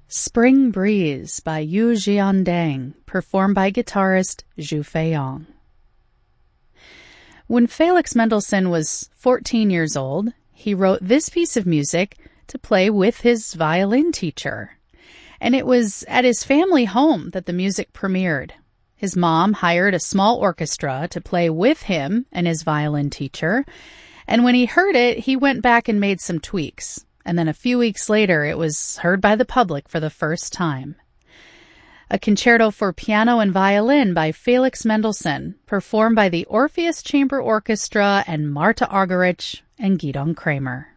Spring Breeze by Yu Jiandang, performed by guitarist Zhu Feiyong. When Felix Mendelssohn was 14 years old, he wrote this piece of music to play with his violin teacher. And it was at his family home that the music premiered. His mom hired a small orchestra to play with him and his violin teacher. And when he heard it, he went back and made some tweaks. And then a few weeks later, it was heard by the public for the first time. A concerto for piano and violin by Felix Mendelssohn, performed by the Orpheus Chamber Orchestra and Marta Argerich and Gidon Kremer.